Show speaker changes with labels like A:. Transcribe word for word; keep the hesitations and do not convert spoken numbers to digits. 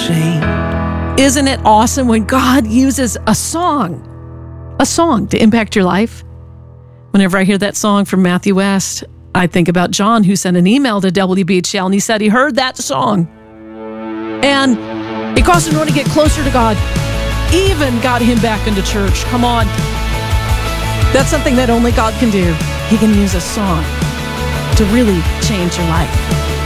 A: ashamed.
B: Isn't it awesome when God uses a song, a song to impact your life? Whenever I hear that song from Matthew West, I think about John, who sent an email to W B H L, and he said he heard that song. And it caused him to want to get closer to God, even got him back into church. Come on. That's something that only God can do. He can use a song to really change your life.